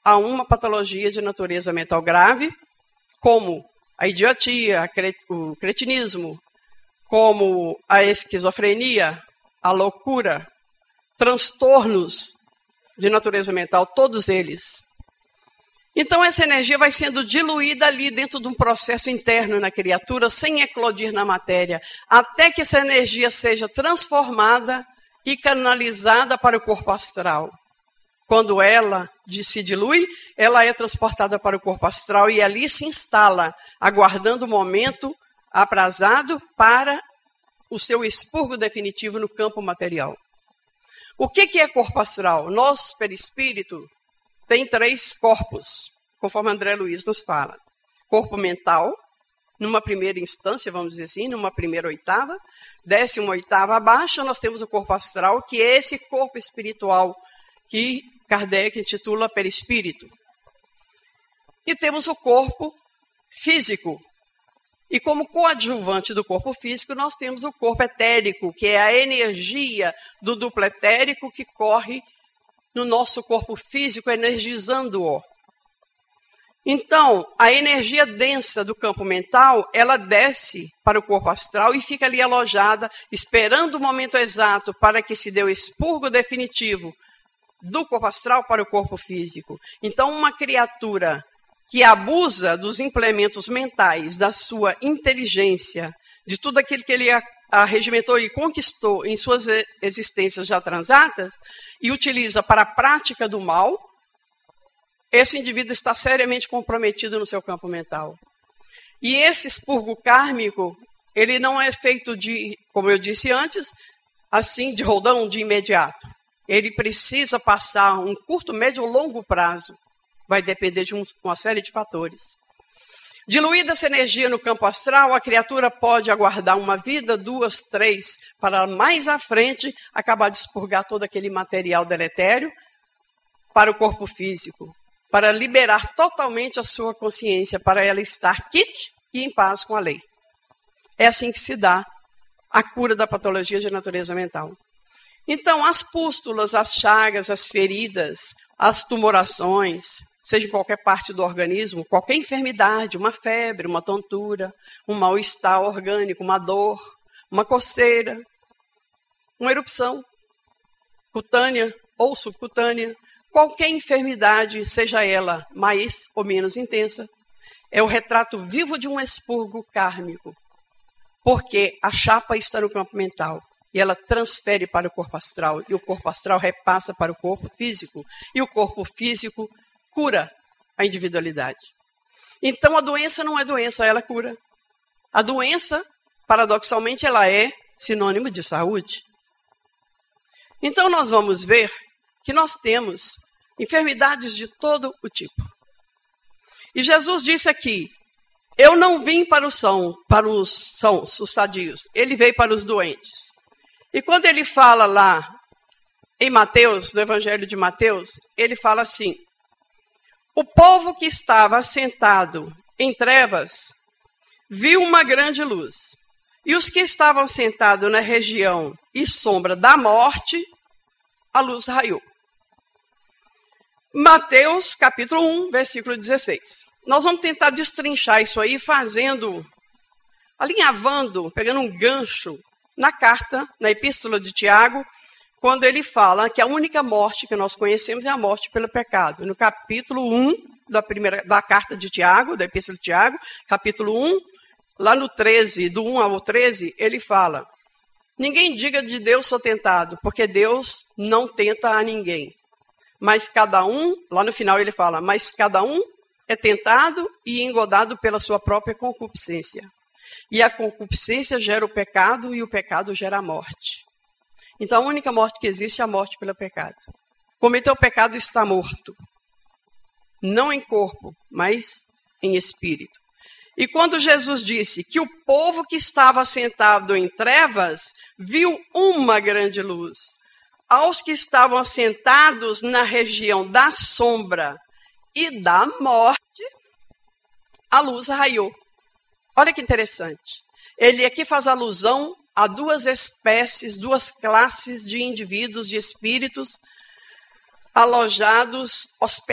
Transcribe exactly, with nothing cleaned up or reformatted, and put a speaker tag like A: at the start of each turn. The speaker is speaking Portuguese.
A: a uma patologia de natureza mental grave, como a idiotia, o cretinismo, como a esquizofrenia, a loucura, transtornos de natureza mental, todos eles. Então, essa energia vai sendo diluída ali dentro de um processo interno na criatura, sem eclodir na matéria, até que essa energia seja transformada e canalizada para o corpo astral. Quando ela se dilui, ela é transportada para o corpo astral e ali se instala, aguardando o momento aprazado para o seu expurgo definitivo no campo material. O que, que é corpo astral? Nosso perispírito tem três corpos, conforme André Luiz nos fala. Corpo mental, numa primeira instância, vamos dizer assim, numa primeira oitava. Desce uma oitava abaixo, nós temos o corpo astral, que é esse corpo espiritual que Kardec intitula perispírito. E temos o corpo físico. E como coadjuvante do corpo físico, nós temos o corpo etérico, que é a energia do duplo etérico que corre no nosso corpo físico, energizando-o. Então, a energia densa do campo mental, ela desce para o corpo astral e fica ali alojada, esperando o momento exato para que se dê o expurgo definitivo do corpo astral para o corpo físico. Então, uma criatura que abusa dos implementos mentais, da sua inteligência, de tudo aquilo que ele arregimentou e conquistou em suas existências já transatas, e utiliza para a prática do mal, esse indivíduo está seriamente comprometido no seu campo mental. E esse expurgo kármico, ele não é feito de, como eu disse antes, assim, de roldão, de imediato. Ele precisa passar um curto, médio ou longo prazo. Vai depender de um, uma série de fatores. Diluída essa energia no campo astral, a criatura pode aguardar uma vida, duas, três, para mais à frente acabar de expurgar todo aquele material deletério para o corpo físico, para liberar totalmente a sua consciência, para ela estar quite e em paz com a lei. É assim que se dá a cura da patologia de natureza mental. Então, as pústulas, as chagas, as feridas, as tumorações, seja em qualquer parte do organismo, qualquer enfermidade, uma febre, uma tontura, um mal-estar orgânico, uma dor, uma coceira, uma erupção cutânea ou subcutânea, qualquer enfermidade, seja ela mais ou menos intensa, é o retrato vivo de um expurgo kármico, porque a chapa está no campo mental. E ela transfere para o corpo astral, e o corpo astral repassa para o corpo físico, e o corpo físico cura a individualidade. Então, a doença não é doença, ela cura. A doença, paradoxalmente, ela é sinônimo de saúde. Então, nós vamos ver que nós temos enfermidades de todo o tipo. E Jesus disse aqui, eu não vim para os são, para os sãos, os sadios, ele veio para os doentes. E quando ele fala lá em Mateus, no Evangelho de Mateus, ele fala assim, o povo que estava assentado em trevas viu uma grande luz. E os que estavam sentados na região e sombra da morte, a luz raiou. Mateus, capítulo um, versículo dezesseis. Nós vamos tentar destrinchar isso aí, fazendo, alinhavando, pegando um gancho na carta, na epístola de Tiago, quando ele fala que a única morte que nós conhecemos é a morte pelo pecado. No capítulo um da, primeira, da carta de Tiago, da epístola de Tiago, capítulo um, lá no treze, do um ao treze, ele fala, ninguém diga de Deus sou tentado, porque Deus não tenta a ninguém. Mas cada um, lá no final ele fala, mas cada um é tentado e engodado pela sua própria concupiscência. E a concupiscência gera o pecado e o pecado gera a morte. Então a única morte que existe é a morte pelo pecado. Cometeu o pecado está morto. Não em corpo, mas em espírito. E quando Jesus disse que o povo que estava sentado em trevas viu uma grande luz, aos que estavam assentados na região da sombra e da morte, a luz raiou. Olha que interessante. Ele aqui faz alusão a duas espécies, duas classes de indivíduos, de espíritos alojados, hospedados